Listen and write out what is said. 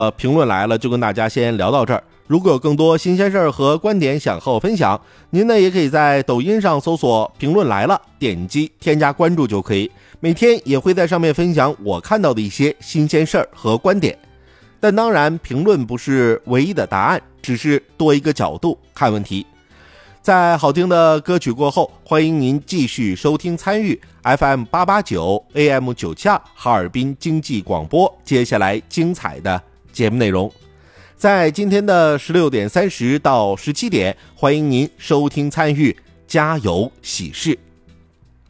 评论来了就跟大家先聊到这儿。如果有更多新鲜事儿和观点想和我分享，您呢也可以在抖音上搜索评论来了，点击添加关注就可以。每天也会在上面分享我看到的一些新鲜事儿和观点。但当然，评论不是唯一的答案，只是多一个角度看问题。在好听的歌曲过后，欢迎您继续收听参与 FM 889 AM 972哈尔滨经济广播接下来精彩的节目内容。在今天的16点30到17点，欢迎您收听参与加油喜事。